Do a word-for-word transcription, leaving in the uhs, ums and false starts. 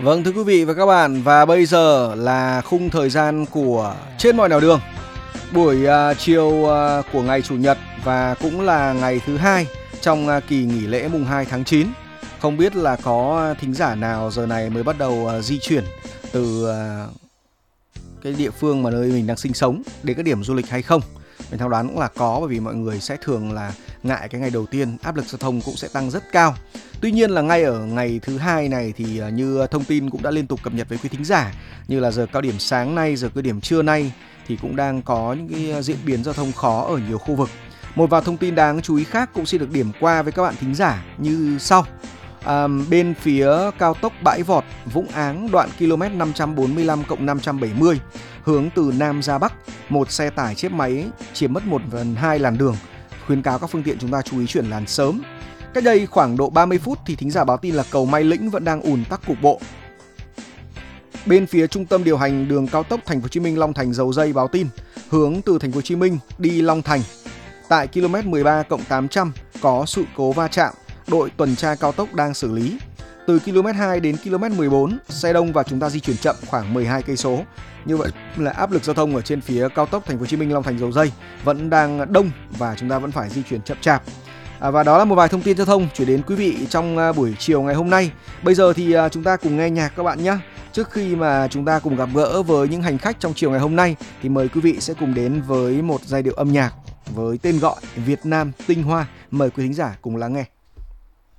Vâng, thưa quý vị và các bạn, và bây giờ là khung thời gian của Trên Mọi Nẻo Đường. Buổi à, chiều à, của ngày Chủ nhật và cũng là ngày thứ hai trong à, kỳ nghỉ lễ mùng hai tháng chín. Không biết là có thính giả nào giờ này mới bắt đầu à, di chuyển từ à, cái địa phương mà nơi mình đang sinh sống đến các điểm du lịch hay không. Mình theo đoán cũng là có, bởi vì mọi người sẽ thường là ngại cái ngày đầu tiên, áp lực giao thông cũng sẽ tăng rất cao. Tuy nhiên là ngay ở ngày thứ hai này thì như thông tin cũng đã liên tục cập nhật với quý thính giả, như là giờ cao điểm sáng nay, giờ cao điểm trưa nay thì cũng đang có những cái diễn biến giao thông khó ở nhiều khu vực. Một vài thông tin đáng chú ý khác cũng xin được điểm qua với các bạn thính giả như sau. À, bên phía cao tốc Bãi Vọt Vũng Áng đoạn km năm trăm bốn mươi lăm cộng năm trăm bảy mươi hướng từ Nam ra Bắc, một xe tải chết máy chiếm mất một phần hai làn đường, khuyến cáo các phương tiện chúng ta chú ý chuyển làn sớm. Cách đây khoảng độ ba mươi phút thì thính giả báo tin là cầu Mai Lĩnh vẫn đang ùn tắc cục bộ. Bên phía trung tâm điều hành đường cao tốc Thành phố Hồ Chí Minh Long Thành Dầu Dây báo tin hướng từ Thành phố Hồ Chí Minh đi Long Thành tại km mười ba cộng tám trăm có sự cố va chạm, đội tuần tra cao tốc đang xử lý. Từ km hai đến km mười bốn xe đông và chúng ta di chuyển chậm khoảng mười hai cây số. Như vậy là áp lực giao thông ở trên phía cao tốc Thành phố Hồ Chí Minh Long Thành Dầu Dây vẫn đang đông và chúng ta vẫn phải di chuyển chậm chạp. À, và đó là một vài thông tin giao thông chuyển đến quý vị trong uh, buổi chiều ngày hôm nay. Bây giờ thì uh, chúng ta cùng nghe nhạc các bạn nhé. Trước khi mà chúng ta cùng gặp gỡ với những hành khách trong chiều ngày hôm nay thì mời quý vị sẽ cùng đến với một giai điệu âm nhạc với tên gọi Việt Nam Tinh Hoa. Mời quý thính giả cùng lắng nghe.